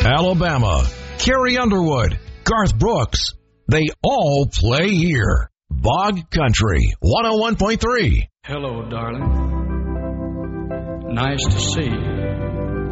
Alabama, Carrie Underwood, Garth Brooks, they all play here. Bog Country 101.3. Hello, darling. Nice to see you.